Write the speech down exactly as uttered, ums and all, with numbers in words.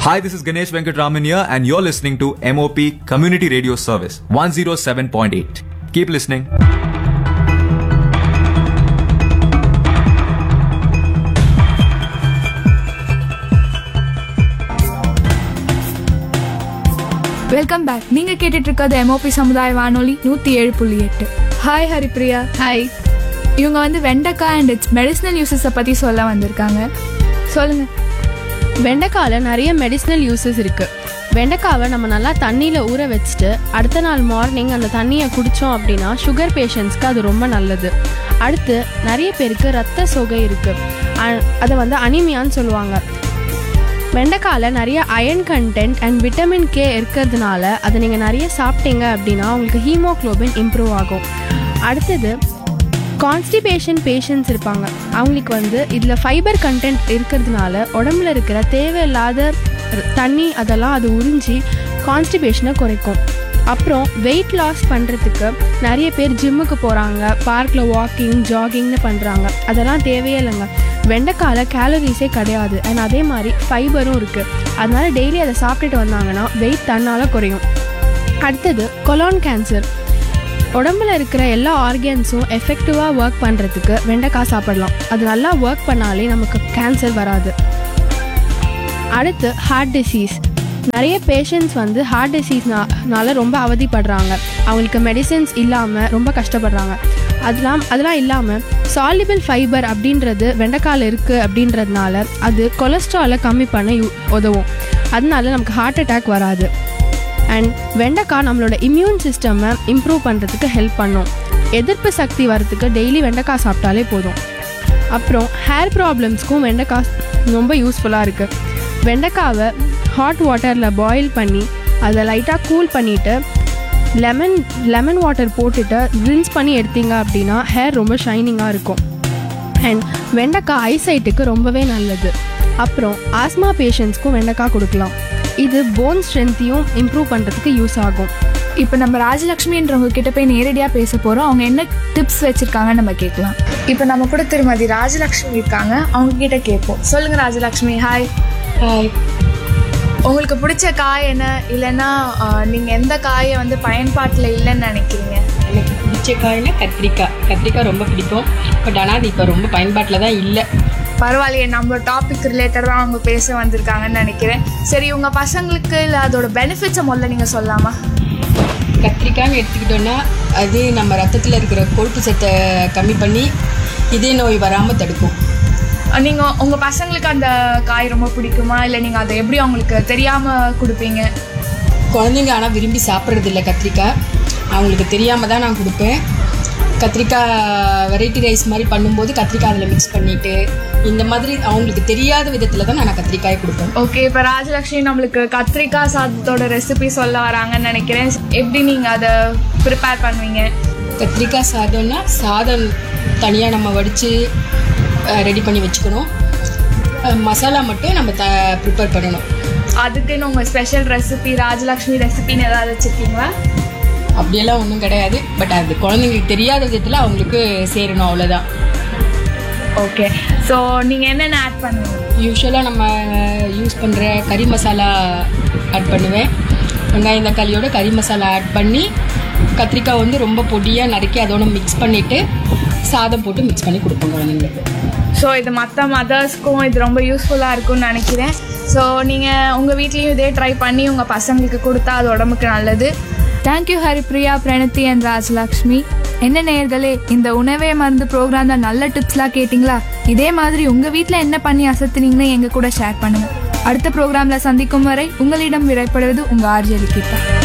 Hi, this is Ganesh Venkatraman here, and you're listening to M O P Community Radio Service one oh seven point eight. Keep listening. Welcome back. நீங்க கேட்டுட்டு இருக்கிறது MOP சமுதாய வானொலி நூத்தி ஏழு புள்ளி எட்டு. ஹாய் ஹரிப்ரியா. ஹாய். இவங்க வந்து வெண்டைக்காய் அண்ட் இட்ஸ் மெடிசினல் யூசஸை பத்தி சொல்ல வந்திருக்காங்க. சொல்லுங்க. வெண்டைக்காயில் நிறைய மெடிசினல் யூசஸ் இருக்குது. வெண்டைக்காவை நம்ம நல்லா தண்ணியில் ஊற வச்சுட்டு அடுத்த நாள் மார்னிங் அந்த தண்ணியை குடித்தோம் அப்படின்னா சுகர் பேஷண்ட்ஸ்க்கு அது ரொம்ப நல்லது. அடுத்து நிறைய பேருக்கு ரத்த சோகை இருக்குது, அதை வந்து அனிமியான்னு சொல்லுவாங்க. வெண்டைக்காயில் நிறைய iron content and vitamin K இருக்கிறதுனால அதை நீங்கள் நிறைய சாப்பிட்டீங்க அப்படின்னா உங்களுக்கு ஹீமோக்ளோபின் இம்ப்ரூவ் ஆகும். அடுத்தது கான்ஸ்டிபேஷன் பேஷண்ட்ஸ் இருப்பாங்க, அவங்களுக்கு வந்து இதில் ஃபைபர் கண்டென்ட் இருக்கிறதுனால உடம்புல இருக்கிற தேவையில்லாத தண்ணி அதெல்லாம் அது உறிஞ்சி கான்ஸ்டிபேஷனை குறைக்கும். அப்புறம் வெயிட் லாஸ் பண்ணுறதுக்கு நிறைய பேர் ஜிம்முக்கு போகிறாங்க, பார்க்கில் வாக்கிங் ஜாகிங்னு பண்ணுறாங்க. அதெல்லாம் தேவையே இல்லைங்க. வெண்டைக்காயில் கேலரிஸே கிடையாது அண்ட் அதே மாதிரி ஃபைபரும் இருக்குது. அதனால் டெய்லி அதை சாப்பிட்டுட்டு வந்தாங்கன்னா வெயிட் தன்னால் குறையும். அடுத்தது கொலான் கேன்சர். உடம்புல இருக்கிற எல்லா ஆர்கன்ஸும் எஃபெக்டிவாக ஒர்க் பண்ணுறதுக்கு வெண்டைக்காய் சாப்பிடலாம். அது நல்லா ஒர்க் பண்ணாலே நமக்கு கேன்சர் வராது. அடுத்து ஹார்ட் டிசீஸ். நிறைய பேஷண்ட்ஸ் வந்து ஹார்ட் டிசீஸ்னால ரொம்ப அவதிப்படுறாங்க, அவங்களுக்கு மெடிசின்ஸ் இல்லாமல் ரொம்ப கஷ்டப்படுறாங்க. அதெல்லாம் அதெல்லாம் இல்லாமல் சால்யுபிள் ஃபைபர் அப்படின்றது வெண்டைக்காயில் இருக்குது அப்படின்றதுனால அது கொலஸ்ட்ராலை கம்மி பண்ண உதவும். அதனால நமக்கு ஹார்ட் அட்டாக் வராது. அண்ட் வெண்டைக்காய் நம்மளோட இம்யூன் சிஸ்டம்மை இம்ப்ரூவ் பண்ணுறதுக்கு ஹெல்ப் பண்ணும். எதிர்ப்பு சக்தி வரத்துக்கு டெய்லி வெண்டைக்காய் சாப்பிட்டாலே போதும். அப்புறம் ஹேர் ப்ராப்ளம்ஸ்க்கும் வெண்டைக்காய் ரொம்ப யூஸ்ஃபுல்லாக இருக்குது. வெண்டைக்காவை ஹாட் வாட்டரில் பாயில் பண்ணி அதை லைட்டாக கூல் பண்ணிவிட்டு லெமன் லெமன் வாட்டர் போட்டுட்டு ரின்ஸ் பண்ணி எடுத்தீங்க அப்படின்னா ஹேர் ரொம்ப ஷைனிங்காக இருக்கும். அண்ட் வெண்டைக்காய் ஐசைட்டுக்கு ரொம்பவே நல்லது. அப்புறம் ஆஸ்மா பேஷண்ட்ஸ்க்கும் வெண்டைக்காய் கொடுக்கலாம். இது போன் ஸ்ட்ரென்த்தையும் இம்ப்ரூவ் பண்ணுறதுக்கு யூஸ் ஆகும். இப்போ நம்ம ராஜலக்ஷ்மின்றவங்க கிட்ட போய் நேரடியாக பேச போகிறோம். அவங்க என்ன டிப்ஸ் வச்சுருக்காங்கன்னு நம்ம கேட்கலாம். இப்போ நம்ம கூட திருமதி ராஜலக்ஷ்மி இருக்காங்க, அவங்க கிட்ட கேட்போம். சொல்லுங்கள் ராஜலக்ஷ்மி. ஹாய். ஹாய். உங்களுக்கு பிடிச்ச காய் என்ன, இல்லைன்னா நீங்கள் எந்த காயை வந்து பயன்பாட்டில் இல்லைன்னு நினைக்கிறீங்க? எனக்கு பிடிச்ச காய்னா கத்திரிக்காய். கத்திரிக்காய் ரொம்ப பிடிக்கும், பட் ஆனால் அது இப்போ ரொம்ப பயன்பாட்டில் தான் இல்லை. பரவாயில்லையே, நம்ம டாபிக் ரிலேட்டடாக அவங்க பேச வந்திருக்காங்கன்னு நினைக்கிறேன். சரி, உங்கள் பசங்களுக்கு இல்லை அதோட பெனிஃபிட்ஸை முதல்ல நீங்கள் சொல்லலாமா? கத்திரிக்காய்னு எடுத்துக்கிட்டோன்னா அது நம்ம ரத்தத்தில் இருக்கிற கொழுப்பு சத்தை கம்மி பண்ணி இதய நோய் வராமல் தடுக்கும். நீங்கள் உங்கள் பசங்களுக்கு அந்த காய் ரொம்ப பிடிக்குமா, இல்லை நீங்கள் அதை எப்படி அவங்களுக்கு தெரியாமல் கொடுப்பீங்க? குழந்தைங்க ஆனால் விரும்பி சாப்பிட்றதில்ல கத்திரிக்காய், அவங்களுக்கு தெரியாமல் தான் நான் கொடுப்பேன். கத்திரிக்காய் வெரைட்டி ரைஸ் மாதிரி பண்ணும்போது கத்திரிக்காய் அதில் மிக்ஸ் பண்ணிவிட்டு இந்த மாதிரி அவங்களுக்கு தெரியாத விதத்தில் தான் நான் கத்திரிக்காயை கொடுப்பேன். ஓகே, இப்போ ராஜலக்ஷ்மி நம்மளுக்கு கத்திரிக்காய் சாதத்தோட ரெசிபி சொல்ல வராங்கன்னு நினைக்கிறேன். எப்படி நீங்கள் அதை ப்ரிப்பேர் பண்ணுவீங்க? கத்திரிக்காய் சாதம்னா சாதம் தனியாக நம்ம வடித்து ரெடி பண்ணி வச்சுக்கணும். மசாலா மட்டும் நம்ம த ப்ரிப்பேர் பண்ணணும். அதுக்குன்னு உங்கள் ஸ்பெஷல் ரெசிபி ராஜலக்ஷ்மி ரெசிபின்னு ஏதாவது வச்சுருக்கீங்களா? அப்படியெல்லாம் ஒன்றும் கிடையாது, பட் அது குழந்தைங்களுக்கு தெரியாத விதத்தில் அவங்களுக்கு சேரணும், அவ்வளோதான். ஓகே, ஸோ நீங்கள் என்னென்ன ஆட் பண்ணுவீங்க? யூஸ்வலாக நம்ம யூஸ் பண்ணுற கறி மசாலா ஆட் பண்ணுவேன். வெங்காயம் தக்காளியோட கறி மசாலா ஆட் பண்ணி கத்திரிக்காய் வந்து ரொம்ப பொடியாக நறுக்கி அதோட மிக்ஸ் பண்ணிவிட்டு சாதம் போட்டு மிக்ஸ் பண்ணி கொடுப்போம் குழந்தைங்களுக்கு. ஸோ இது மற்ற மதர்ஸ்க்கும் இது ரொம்ப யூஸ்ஃபுல்லாக இருக்கும்னு நினைக்கிறேன். ஸோ நீங்கள் உங்கள் வீட்லேயும் இதே ட்ரை பண்ணி உங்கள் பசங்களுக்கு கொடுத்தா அது உடம்புக்கு நல்லது. Thank you Haripriya, Pranathi and Rajalakshmi. என்ன நேயர்களே, இந்த உணவே மருந்து ப்ரோக்ராம் தான் நல்ல டிப்ஸ்லாம் கேட்டிங்களா? இதே மாதிரி உங்கள் வீட்டில் என்ன பண்ணி அசத்துனீங்கன்னு எங்கள் கூட ஷேர் பண்ணுங்கள். அடுத்த ப்ரோக்ராமில் சந்திக்கும் வரை உங்களிடம் விடைபெறுவது உங்கள் ஆர்ஜே லிகிதா.